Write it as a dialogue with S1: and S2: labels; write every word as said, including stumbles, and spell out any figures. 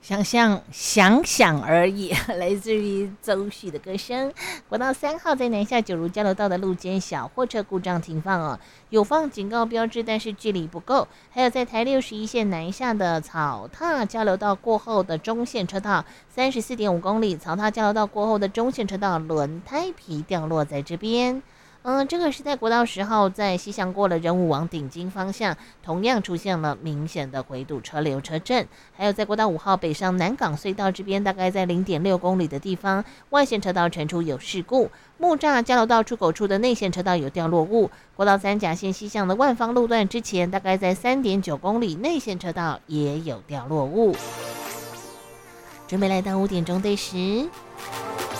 S1: 想象想想而已，来自于周旭的歌声。国道三号在南下九如交流道的路肩小货车故障停放哦，有放警告标志，但是距离不够。还有在台六十一线南下的草踏交流道过后的中线车道，三十四点五公里，草踏交流道过后的中线车道轮胎皮掉落在这边。嗯，这个是在国道十号在西向过了仁武往顶金方向，同样出现了明显的回堵车流车阵。还有在国道五号北上南港隧道这边，大概在零点六公里的地方，外线车道传出有事故，木栅交流道出口处的内线车道有掉落物。国道三甲线西向的万方路段之前，大概在三点九公里，内线车道也有掉落物。准备来到五点钟对时。